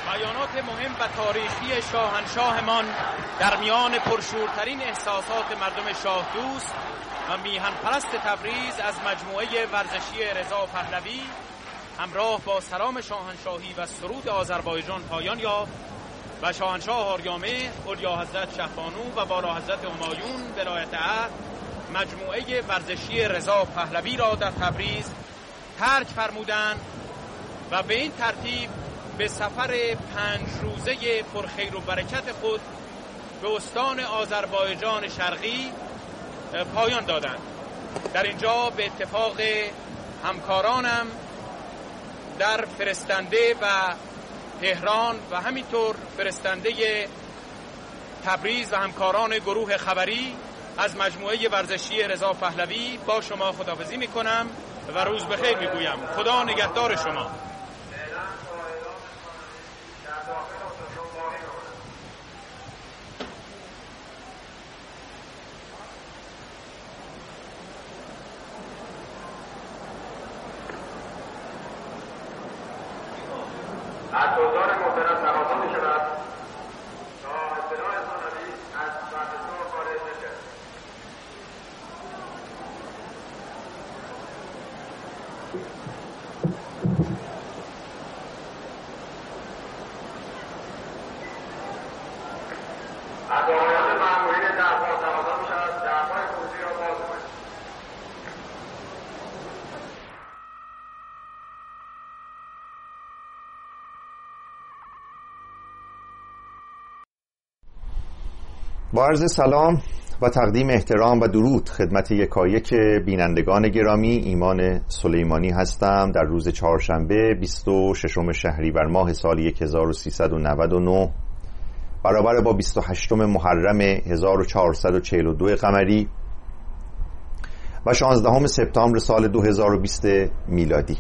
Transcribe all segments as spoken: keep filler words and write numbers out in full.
بیانات مهم و تاریخی شاهنشاهمان در میان پرشورترین احساسات مردم شاه دوست و میهن پرست تبریز از مجموعه ورزشی رضا پهلوی همراه با سلام شاهنشاهی و سرود آذربایجان پایان یافت و شاهنشاه آریامه اعلیحضرت شهبانو و والاحضرت همایون ولایت عهد مجموعه ورزشی رضا پهلوی را در تبریز ترک فرمودند و به این ترتیب به سفر پنج روزه پرخیر و برکت خود به استان آذربایجان شرقی پایان دادند. در اینجا به اتفاق همکارانم در فرستنده و تهران و همینطور فرستنده تبریز و همکاران گروه خبری از مجموعه ورزشی رضا پهلوی با شما خداحافظی میکنم و روز بخیر میگویم. خدا نگهدار شما. از دوزار محترم تقاضا می شود تا اطلاع ثانوی از ورزشگاه خارج نشد. از آقایان مأمورین دفاع تقاضا می شود دفاع خروجی را باز کنید. با عرض سلام و تقدیم احترام و درود خدمت یکایک بینندگان گرامی، ایمان سلیمانی هستم. در روز چهارشنبه بیست و ششم شهریور ماه سال هزار و سیصد و نود و نه برابر با بیست و هشتم محرم هزار و چهارصد و چهل و دو قمری و شانزدهم سپتامبر سال دو هزار و بیست میلادی.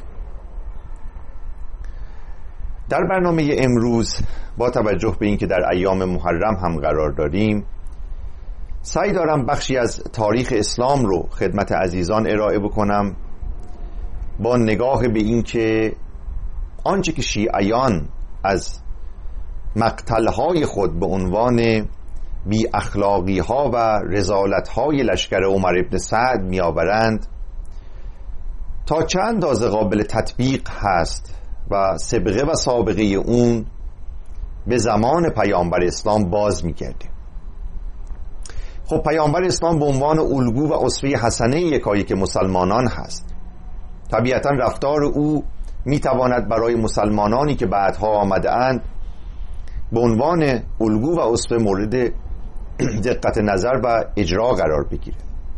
در برنامه امروز با توجه به اینکه در ایام محرم هم قرار داریم، سعی دارم بخشی از تاریخ اسلام رو خدمت عزیزان ارائه بکنم با نگاه به اینکه آنچه که شیعیان از مقتلهای خود به عنوان بی اخلاقی ها و رذالت های لشکر عمر ابن سعد می آورند تا چند اندازه قابل تطبیق هست و سابقه و سابقه اون به زمان پیامبر اسلام باز می‌گردیم. خب پیامبر اسلام به عنوان الگو و اسوه حسنه یکایک مسلمانان هست. طبیعتا رفتار او میتواند برای مسلمانانی که بعدها آمده اند به عنوان الگو و اسوه مورد دقت نظر و اجرا قرار بگیره.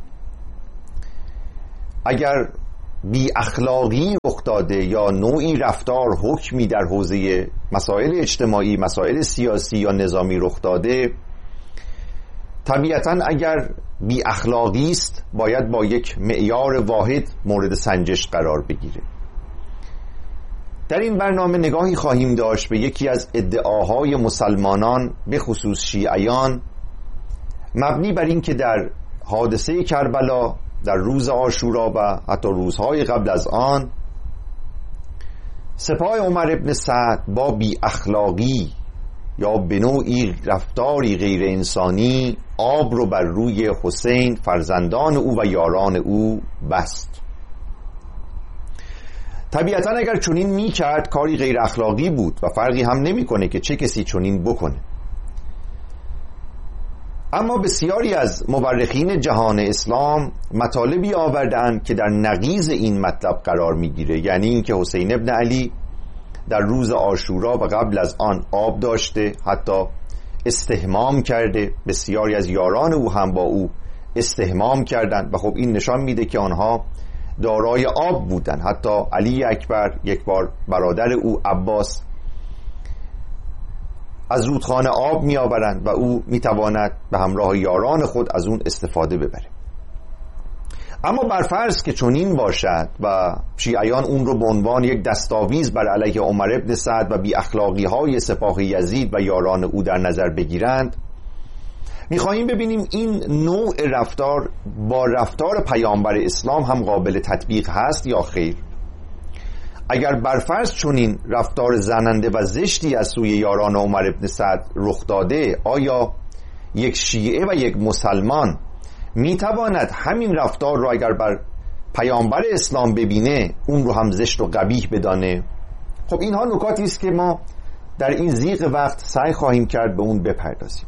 اگر بی اخلاقی رخ داده یا نوعی رفتار حکمی در حوزه مسائل اجتماعی، مسائل سیاسی یا نظامی رخ داده، طبیعتا اگر بی اخلاقی است باید با یک معیار واحد مورد سنجش قرار بگیره. در این برنامه نگاهی خواهیم داشت به یکی از ادعاهای مسلمانان به خصوص شیعیان مبنی بر این که در حادثه کربلا، در روز عاشورا و حتی روزهای قبل از آن، سپاه عمر ابن سعد با بی اخلاقی یا به نوعی رفتاری غیر انسانی آب رو بر روی حسین فرزندان او و یاران او بست. طبیعتا اگر چنین می کرد کاری غیر اخلاقی بود و فرقی هم نمی کنه که چه کسی چنین بکنه. اما بسیاری از مورخین جهان اسلام مطالبی آوردند که در نقیض این مطلب قرار میگیره، یعنی اینکه حسین ابن علی در روز عاشورا و قبل از آن آب داشته، حتی استحمام کرده، بسیاری از یاران او هم با او استحمام کردند و خب این نشان میده که آنها دارای آب بودند. حتی علی اکبر یک بار برادر او عباس از رودخانه آب می آورند و او می تواند به همراه یاران خود از اون استفاده ببره. اما برفرض که چنین باشد و شیعیان اون رو به عنوان یک دستاویز بر علیه عمر ابن سعد و بی اخلاقی های سپاه یزید و یاران او در نظر بگیرند، می خواهیم ببینیم این نوع رفتار با رفتار پیامبر اسلام هم قابل تطبیق هست یا خیر. اگر برفرض چنین رفتار زننده و زشتی از سوی یاران عمر ابن سعد رخ داده، آیا یک شیعه و یک مسلمان میتواند همین رفتار رو اگر بر پیامبر اسلام ببینه اون رو هم زشت و قبیح بدانه؟ خب اینها نکاتی است که ما در این ضیق وقت سعی خواهیم کرد به اون بپردازیم.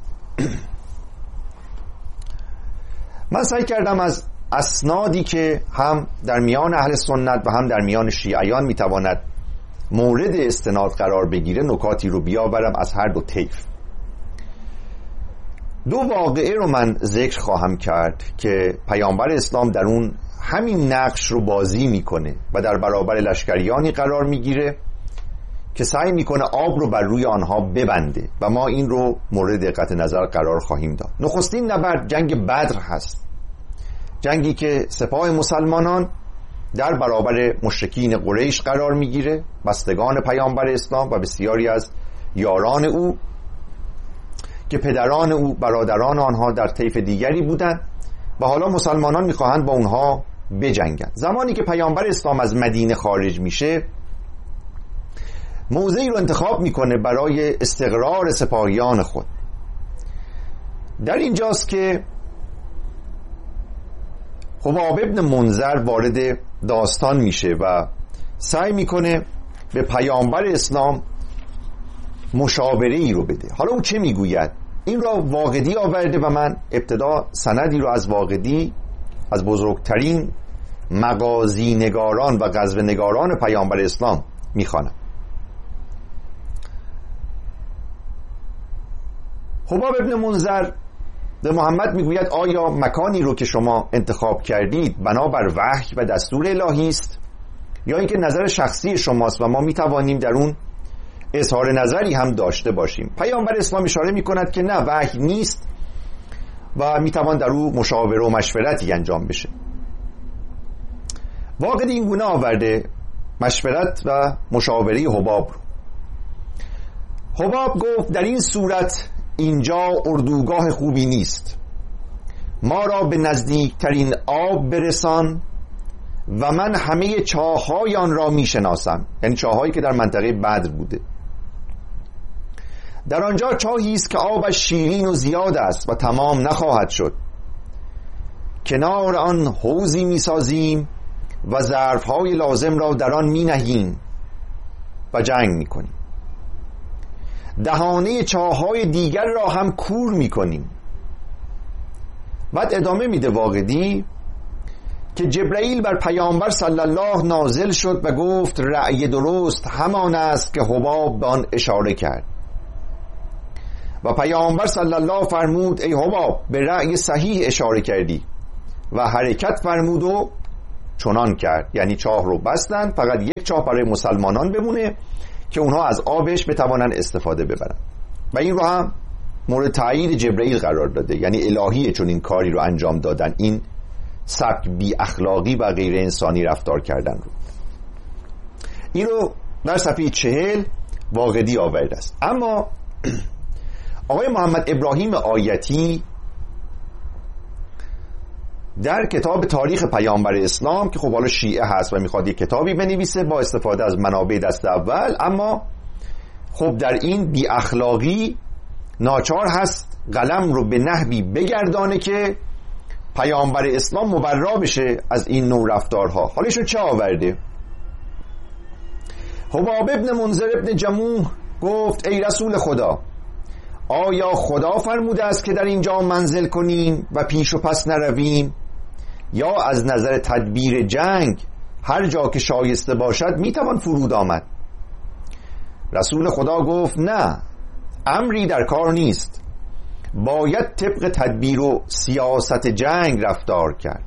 من سعی کردم از اسنادی که هم در میان اهل سنت و هم در میان شیعیان میتواند مورد استناد قرار بگیره نکاتی رو بیاورم از هر دو طیف. دو واقعه رو من ذکر خواهم کرد که پیامبر اسلام در اون همین نقش رو بازی میکنه و در برابر لشکریانی قرار میگیره که سعی میکنه آب رو بر روی آنها ببنده و ما این رو مورد دقت نظر قرار خواهیم داد. نخستین نبرد جنگ بدر هست، جنگی که سپاه مسلمانان در برابر مشرکین قریش قرار میگیره، بستگان پیامبر اسلام و بسیاری از یاران او که پدران او برادران آنها در طیف دیگری بودند و حالا مسلمانان میخواهند با اونها بجنگند. زمانی که پیامبر اسلام از مدینه خارج میشه موضعی رو انتخاب میکنه برای استقرار سپاهیان خود. در اینجاست که حباب ابن منذر وارد داستان میشه و سعی میکنه به پیامبر اسلام مشاوره ای رو بده. حالا او چه میگوید؟ این را واقدی آورده و من ابتدا سندی رو از واقدی، از بزرگترین مغازی نگاران و غزوه نگاران پیامبر اسلام میخوانم. حباب ابن منذر به محمد میگوید آیا مکانی رو که شما انتخاب کردید بنابر وحی و دستور الهی است یا اینکه نظر شخصی شماست و ما میتوانیم در اون اظهار نظری هم داشته باشیم؟ پیامبر اسلام اشاره میکند که نه، وحی نیست و میتوان در او مشاوره و مشورتی انجام بشه. واقعی این گونه آورده مشورت و مشاوره حباب رو. حباب گفت در این صورت اینجا اردوگاه خوبی نیست، ما را به نزدیکترین آب برسان و من همه چاه‌های آن را میشناسم، یعنی چاه‌هایی که در منطقه بدر بوده. در آنجا چاهی است که آبش شیرین و زیاد است و تمام نخواهد شد، کنار آن حوضی میسازیم و ظرف‌های لازم را در آن مینهیم و جنگ میکنیم. دهانه چاه‌های دیگر را هم کور میکنیم. بعد ادامه میده واقدی که جبرئیل بر پیامبر صلی الله نازل شد و گفت رأی درست همان است که حباب به آن اشاره کرد و پیامبر صلی الله فرمود ای حباب به رأی صحیح اشاره کردی و حرکت فرمود و چنان کرد. یعنی چاه رو بستن، فقط یک چاه برای مسلمانان بمونه که اونها از آبش بتوانن استفاده ببرن و این رو هم مورد تایید جبرئیل قرار داده، یعنی الهیه چون این کاری رو انجام دادن، این سبک بی اخلاقی و غیر انسانی رفتار کردن رو. این رو در صفحه چهل واقدی آورده است. اما آقای محمد ابراهیم آیتی در کتاب تاریخ پیامبر اسلام که خب حالا شیعه هست و میخواد یک کتابی بنویسه با استفاده از منابع دست اول، اما خب در این بی اخلاقی ناچار هست قلم رو به نحوی بگردانه که پیامبر اسلام مبرا بشه از این نوع رفتارها. حالشو چه آورده؟ حباب ابن منذر ابن جموح گفت ای رسول خدا، آیا خدا فرموده است که در اینجا منزل کنیم و پیش و پس نرویم یا از نظر تدبیر جنگ هر جا که شایسته باشد میتوان فرود آمد؟ رسول خدا گفت نه، امری در کار نیست، باید طبق تدبیر و سیاست جنگ رفتار کرد.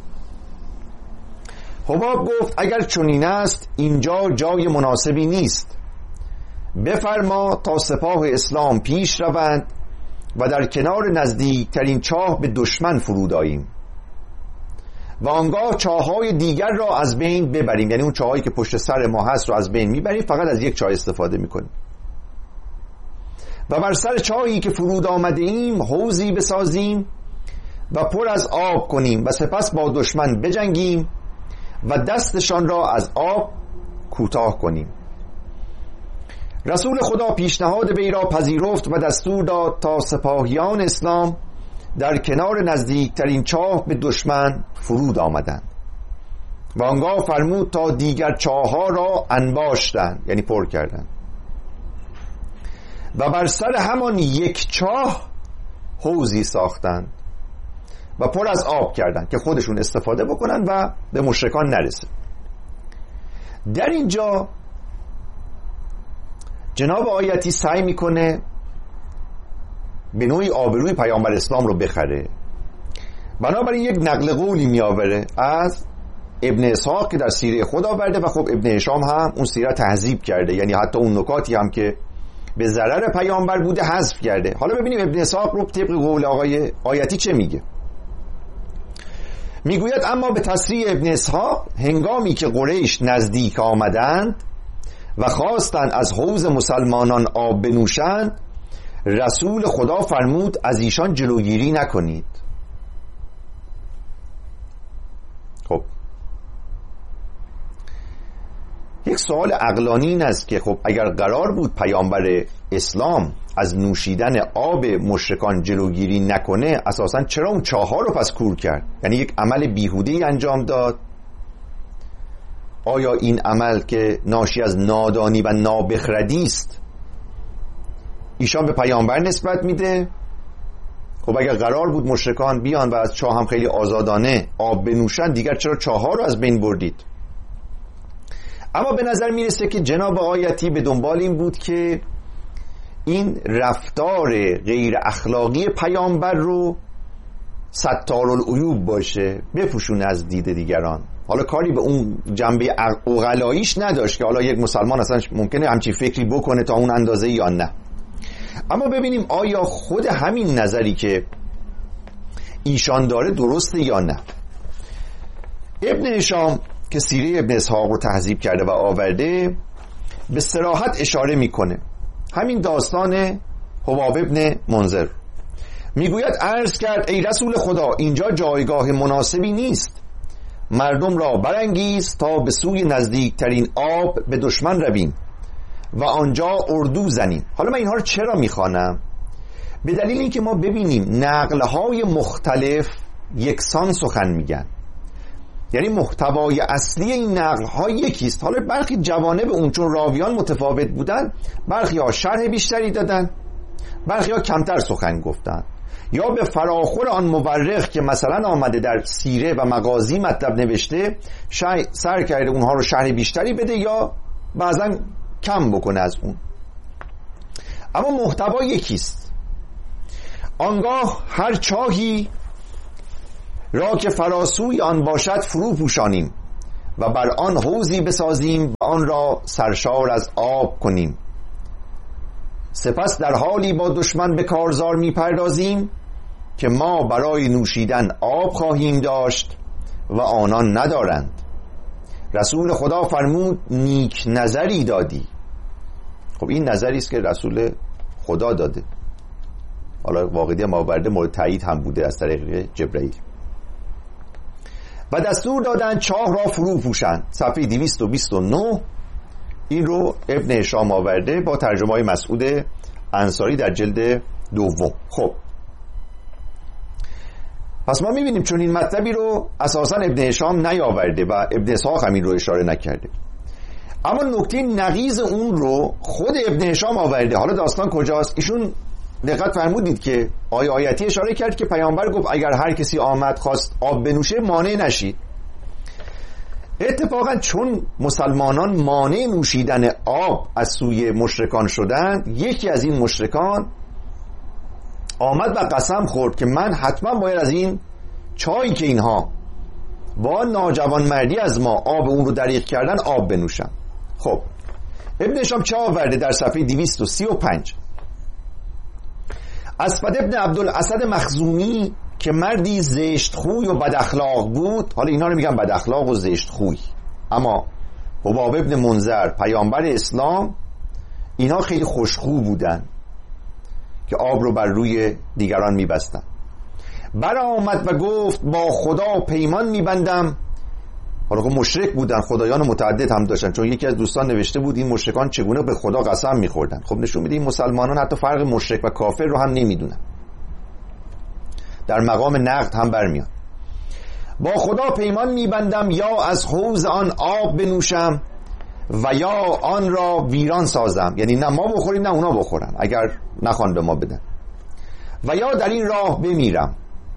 حباب گفت اگر چنین است اینجا جای مناسبی نیست، بفرما تا سپاه اسلام پیش روند و در کنار نزدیکترین چاه به دشمن فرود آییم و آنگاه چاه‌های دیگر را از بین ببریم، یعنی اون چاه‌هایی که پشت سر ما هست رو از بین میبریم، فقط از یک چاه استفاده میکنیم و بر سر چاهی که فرود آمده ایم حوضی بسازیم و پر از آب کنیم و سپس با دشمن بجنگیم و دستشان را از آب کوتاه کنیم. رسول خدا پیشنهاد وی را پذیرفت و دستور داد تا سپاهیان اسلام در کنار نزدیکترین چاه به دشمن فرود آمدند و آنگاه فرمود تا دیگر چاه‌ها را انباشتند، یعنی پر کردند، و بر سر همان یک چاه حوضی ساختند و پر از آب کردند که خودشون استفاده بکنن و به مشرکان نرسه. در اینجا جناب آیتی سعی میکنه به نوعی آبروی پیامبر اسلام رو بخره. بنابراین یک نقل قولی میآوره از ابن اسحاق که در سیره خود آورده و خب ابن هشام هم اون سیره تهذیب کرده، یعنی حتی اون نکاتی هم که به ضرر پیامبر بوده حذف کرده. حالا ببینیم ابن اسحاق رو طبق قول آقای آیتی چه میگه. میگوید اما به تصریح ابن اسحاق هنگامی که قریش نزدیک آمدند و خواستند از حوض مسلمانان آب بنوشند، رسول خدا فرمود از ایشان جلوگیری نکنید. خب یک سوال عقلانی این است که خب اگر قرار بود پیامبر اسلام از نوشیدن آب مشرکان جلوگیری نکنه، اساساً چرا اون چاه‌ها رو پس کور کرد؟ یعنی یک عمل بیهوده‌ای انجام داد. آیا این عمل که ناشی از نادانی و نابخردی است ایشان به پیامبر نسبت میده؟ خب اگر قرار بود مشرکان بیان و از چاه هم خیلی آزادانه آب بنوشن، دیگر چرا چاه‌ها رو از بین بردید؟ اما به نظر میرسه که جناب آیتی به دنبال این بود که این رفتار غیر اخلاقی پیامبر رو ستارالعیوب باشه، بپوشونه از دید دیگران. حالا کاری به اون جنبه عقلاییش نداشت که حالا یک مسلمان اصلا ممکنه همچین فکری بکنه تا اون اندازه یا نه. اما ببینیم آیا خود همین نظری که ایشان داره درسته یا نه. ابن هشام که سیره ابن اسحاق رو تهذیب کرده و آورده به صراحت اشاره میکنه. همین داستان حباب ابن منذر میگوید عرض کرد ای رسول خدا، اینجا جایگاه مناسبی نیست، مردم را برانگیز تا به سوی نزدیکترین آب به دشمن رویم و آنجا اردو زنیم. حالا من اینها رو چرا میخوانم؟ به دلیل اینکه ما ببینیم نقلهای مختلف یکسان سخن میگن، یعنی محتوای اصلی این نقل‌ها یکیست. حالا برخی جوانب اون چون راویان متفاوت بودن، برخی ها شرح بیشتری دادن، برخی ها کمتر سخن گفتن، یا به فراخور آن مورخ که مثلا آمده در سیره و مغازی مطلب نوشته سر کرده اونها رو شرح بیشتری بده یا بعضا کم بکنه از اون. اما محتوا یکیست. آنگاه هر چاهی را که فراسوی آن باشد فرو پوشانیم و بر آن حوضی بسازیم و آن را سرشار از آب کنیم. سپس در حالی با دشمن به کارزار می پردازیم که ما برای نوشیدن آب خواهیم داشت و آنان ندارند. رسول خدا فرمود نیک نظری دادی. خب این نظری است که رسول خدا داده. حالا واقعی ما برده مورد تایید هم بوده از طریق جبرئیل. و دستور دادن چاه را فرو پوشند. صفحه دویست و بیست و نه این رو ابن هشام آورده با ترجمه های مسعود انصاری در جلد دوم. خب پس ما میبینیم چون این مطلبی رو اساسا ابن هشام نیاورده و ابن اسحاق همین رو اشاره نکرده، اما نکته نقیض اون رو خود ابن هشام آورده. حالا داستان کجاست؟ ایشون دقت فرمودید که آیه آیتی اشاره کرد که پیامبر گفت اگر هر کسی آمد خواست آب بنوشه مانع نشید. اتفاقا چون مسلمانان مانع نوشیدن آب از سوی مشرکان شدند، یکی از این مشرکان آمد و قسم خورد که من حتما باید از این چایی که اینها با ناجوان مردی از ما آب اون رو دریغ کردن آب بنوشم. خب ابن هشام چه آورده در صفحه دویست و سی و پنج؟ اسود ابن عبدالاسد مخزومی که مردی زشت خوی و بد اخلاق بود، حالا اینا رو میگن بد اخلاق و زشت خوی، اما حباب ابن منذر پیامبر اسلام اینا خیلی خوشخو بودن که آب رو بر روی دیگران میبستن. برآمد و گفت با خدا پیمان میبندم حالا خب مشرک بودن، خدایان متعدد هم داشتن، چون یکی از دوستان نوشته بود این مشرکان چگونه به خدا قسم میخوردن. خب نشون میده این مسلمانان حتی فرق مشرک و کافر رو هم نمیدونن، در مقام نقد هم برمیان. با خدا پیمان میبندم یا از حوض آن آب بنوشم و یا آن را ویران سازم، یعنی نه ما بخوریم نه اونا بخورن اگر نخوان به ما بدن، و یا در این راه بمیرم.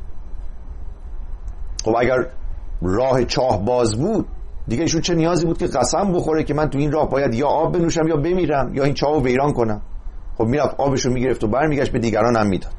خب اگر راه چاه باز بود دیگه ایشون چه نیازی بود که قسم بخوره که من تو این راه باید یا آب بنوشم یا بمیرم یا این چاه رو ویران کنم؟ خب میرفت آبشو میگرفت و برمیگشت به دیگران هم میداد.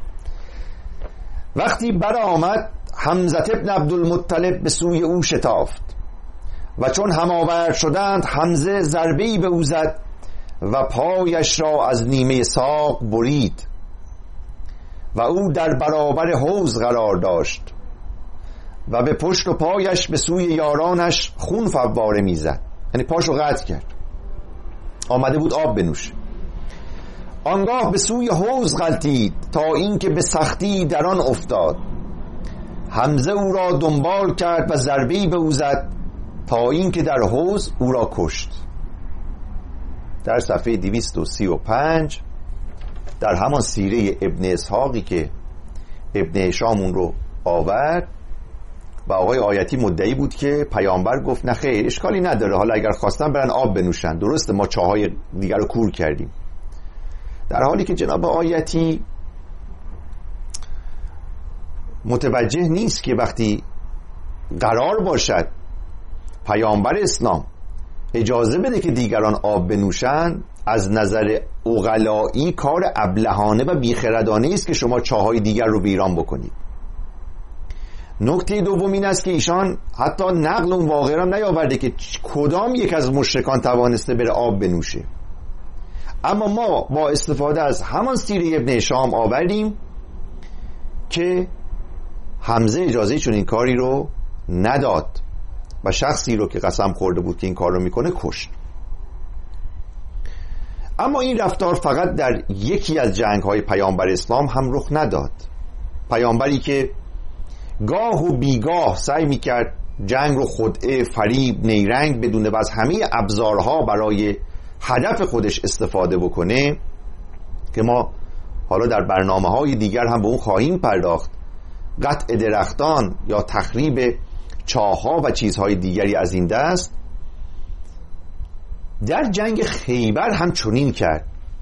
وقتی برآمد حمزه ابن عبدالمطلب به سوی او شتافت و چون هماورد شدند حمزه ضربه‌ای به او زد و پایش را از نیمه ساق برید و او در برابر حوض قرار داشت و به پشت و پایش به سوی یارانش خون فواره میزد، یعنی پاشو قطع کرد، آمده بود آب بنوشه. آنگاه به سوی حوض غلتید تا اینکه به سختی در آن افتاد. حمزه او را دنبال کرد و ضربه‌ای به او زد تا اینکه در حوض او را کشت. در صفحه دویست و سی و پنج در همان سیره ابن اسحاقی که ابن هشام اون رو آورد و آقای آیتی مدعی بود که پیامبر گفت نه خیر اشکالی نداره، حالا اگر خواستن برن آب بنوشن، درسته ما چاهای دیگر رو کور کردیم، در حالی که جناب آیتی متوجه نیست که وقتی قرار باشد پیامبر اسلام اجازه بده که دیگران آب بنوشن، از نظر عقلایی کار ابلهانه و بیخردانه است که شما چاهای دیگر رو ویران بکنید. نکته دوم این است که ایشان حتی نقل اون واقعه را نیاورده که کدام یک از مشرکان توانسته بره آب بنوشه، اما ما با استفاده از همان سیره ابن هشام آوردیم که حمزه اجازه چون این کاری رو نداد و شخصی رو که قسم خورده بود که این کار رو میکنه کشت. اما این رفتار فقط در یکی از جنگ‌های پیامبر اسلام هم رخ نداد. پیامبری که گاه و بیگاه سعی میکرد جنگ رو خدعه، فریب، نیرنگ بدونه و از همه ابزارها برای هدف خودش استفاده بکنه که ما حالا در برنامه‌های دیگر هم به اون خواهیم پرداخت، قطع درختان یا تخریب چاه‌ها و چیزهای دیگری از این دست، در جنگ خیبر هم چنین کرد.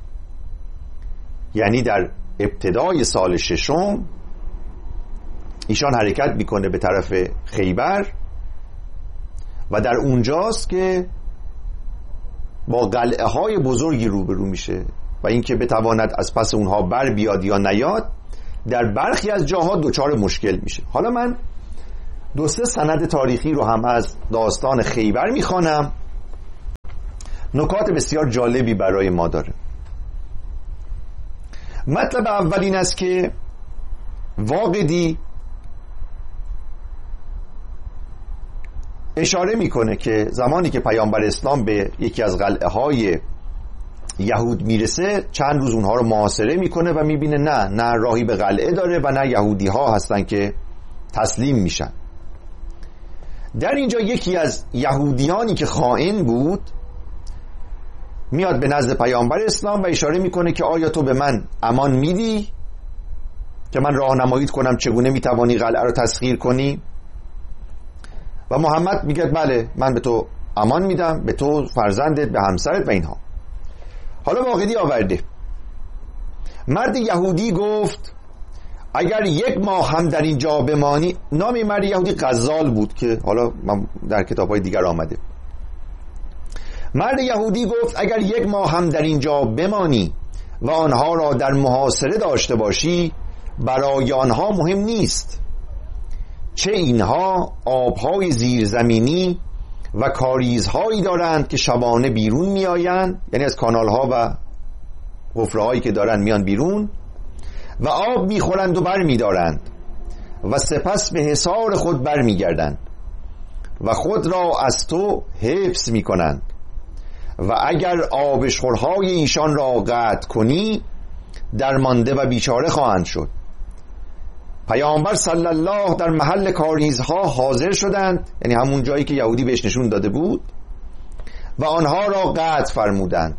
یعنی در ابتدای سال ششم ایشان حرکت میکنه به طرف خیبر و در اونجاست که با قلعه های بزرگی روبرو میشه و اینکه بتواند از پس اونها بر بیاد یا نیاد در برخی از جاها دچار مشکل میشه. حالا من دو سه سند تاریخی رو هم از داستان خیبر میخوانم، نکات بسیار جالبی برای ما داره. مطلب اول این است که واقدی اشاره میکنه که زمانی که پیامبر اسلام به یکی از قلعه های یهود میرسه چند روز اونها رو محاصره میکنه و میبینه نه نه راهی به قلعه داره و نه یهودی ها هستن که تسلیم میشن. در اینجا یکی از یهودیانی که خائن بود میاد به نزد پیامبر اسلام و اشاره میکنه که آیا تو به من امان میدی که من راهنماییت کنم چگونه میتوانی قلعه رو تسخیر کنی؟ و محمد میگه بله من به تو امان میدم، به تو، فرزندت، به همسرت و اینها. حالا واقعی آورده مرد یهودی گفت اگر یک ماه هم در اینجا بمانی، نام مرد یهودی غزال بود که حالا در کتاب‌های دیگر آمده. مرد یهودی گفت اگر یک ماه هم در اینجا بمانی و آنها را در محاصره داشته باشی برای آنها مهم نیست، چه اینها آبهای زیرزمینی و کاریزهایی دارند که شبانه بیرون می آیند، یعنی از کانالها و حفره‌هایی که دارند میان بیرون و آب می خورند و بر می دارند و سپس به حصار خود بر می گردند و خود را از تو حفظ می کنند و اگر آبشخورهای ایشان را قطع کنی درمانده و بیچاره خواهند شد پیامبر صلی الله در محل کاریزها حاضر شدند، یعنی همون جایی که یهودی بهش نشون داده بود، و آنها را قطع فرمودند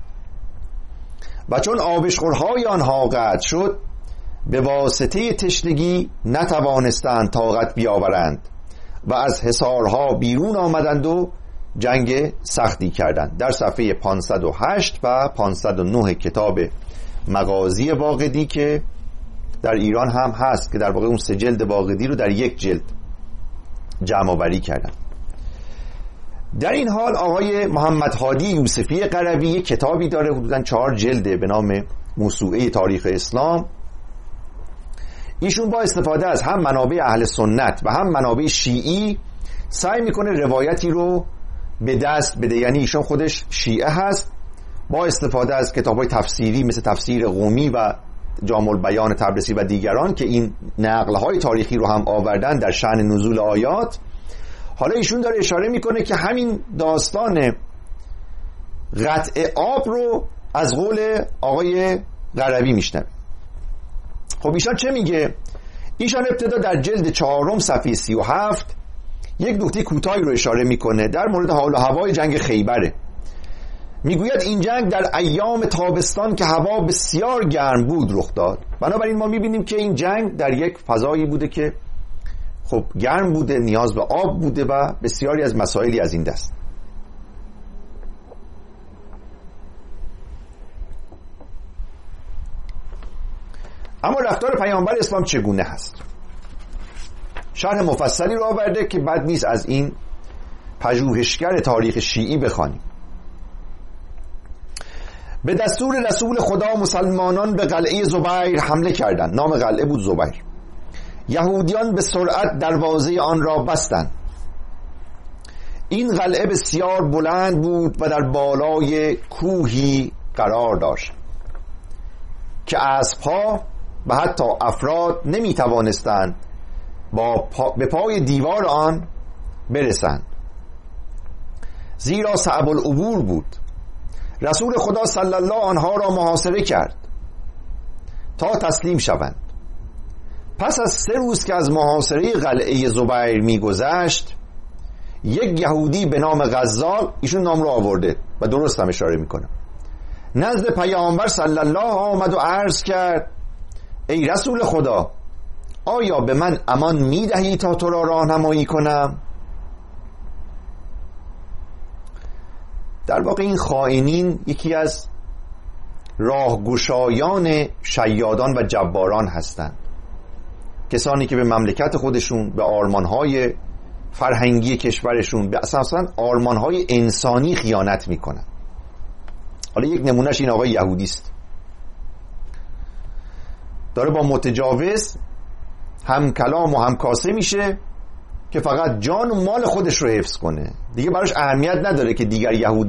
و چون آبشخورهای آنها قطع شد به واسطه تشنگی نتوانستند طاقت بیاورند و از حصارها بیرون آمدند و جنگ سختی کردند. در صفحه پانصد و هشت و پانصد و نه کتاب مغازی واقدی که در ایران هم هست، که در واقع اون سه جلد واقدی رو در یک جلد جمع آوری کردن. در این حال آقای محمد هادی یوسفی قروی یک کتابی داره حدوداً چهار جلده به نام موسوعه تاریخ اسلام. ایشون با استفاده از هم منابع اهل سنت و هم منابع شیعی سعی میکنه روایتی رو به دست بده، یعنی ایشون خودش شیعه هست، با استفاده از کتاب‌های تفسیری مثل تفسیر قومی و جامع البیان طبرسی و دیگران که این نقل‌های تاریخی رو هم آوردن در شأن نزول آیات. حالا ایشون داره اشاره میکنه که همین داستان قطع آب رو از قول آقای قروی میشنوه. خب ایشان چه میگه؟ ایشان ابتدا در جلد چهارم صفحه سی و هفت یک نکته کوتاهی رو اشاره میکنه در مورد حال و هوای جنگ خیبره. میگوید این جنگ در ایام تابستان که هوا بسیار گرم بود رخ داد. بنابراین ما میبینیم که این جنگ در یک فضایی بوده که خب گرم بوده، نیاز به آب بوده و بسیاری از مسائلی از این دست. اما رفتار پیامبر اسلام چگونه هست؟ شرح مفصلی رو آورده که بد نیست از این پژوهشگر تاریخ شیعی بخوانیم. به دستور رسول خدا مسلمانان به قلعه زبیر حمله کردند. نام قلعه بود زبیر. یهودیان به سرعت دروازه آن را بستند. این قلعه بسیار بلند بود و در بالای کوهی قرار داشت که اسب‌ها و حتی افراد نمی توانستند با پا به پای دیوار آن برسند، زیرا صعب العبور بود. رسول خدا صلی الله آنها را محاصره کرد تا تسلیم شوند. پس از سه روز که از محاصره قلعه زبیر میگذشت، یک یهودی به نام غزال، ایشون نام رو آورده و درست هم اشاره میکنه، نزد پیامبر صلی الله آمد و عرض کرد ای رسول خدا، آیا به من امان میدهی تا تو را راهنمایی کنم؟ در واقع این خائنین یکی از راهگشایان شیادان و جباران هستند، کسانی که به مملکت خودشون، به آرمانهای فرهنگی کشورشون، به اساساً آرمانهای انسانی خیانت میکنن. حالا یک نمونهش این آقای یهودی است، داره با متجاوز هم کلام و هم کاسه میشه که فقط جان و مال خودش رو حفظ کنه. دیگه براش اهمیت نداره که دیگر یهودی